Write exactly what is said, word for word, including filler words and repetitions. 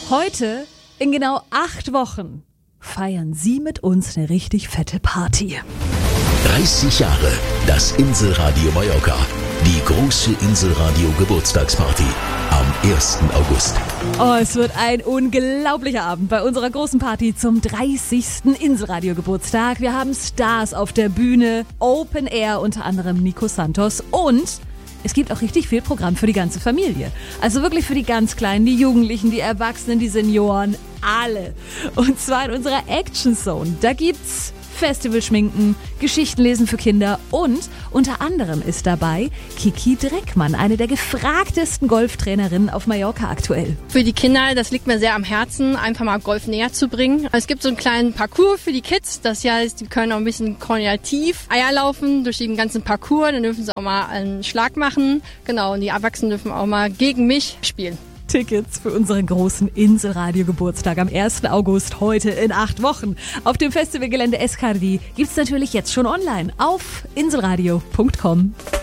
Heute, in genau acht Wochen, feiern Sie mit uns eine richtig fette Party. dreißig Jahre, das Inselradio Mallorca. Die große Inselradio Geburtstagsparty am ersten August. Oh, es wird ein unglaublicher Abend bei unserer großen Party zum dreißigsten Inselradio Geburtstag. Wir haben Stars auf der Bühne, Open Air, unter anderem Nico Santos, und es gibt auch richtig viel Programm für die ganze Familie. Also wirklich für die ganz Kleinen, die Jugendlichen, die Erwachsenen, die Senioren, alle. Und zwar in unserer Action Zone. Da gibt's Festivalschminken, Geschichten lesen für Kinder und unter anderem ist dabei Kiki Dreckmann, eine der gefragtesten Golftrainerinnen auf Mallorca aktuell. Für die Kinder, das liegt mir sehr am Herzen, einfach mal Golf näher zu bringen. Es gibt so einen kleinen Parcours für die Kids, das heißt, die können auch ein bisschen kreativ Eier laufen durch den ganzen Parcours, dann dürfen sie auch mal einen Schlag machen. Genau, und die Erwachsenen dürfen auch mal gegen mich spielen. Tickets für unseren großen Inselradio-Geburtstag am ersten August, heute in acht Wochen. Auf dem Festivalgelände Escardi gibt's natürlich jetzt schon online auf inselradio punkt com.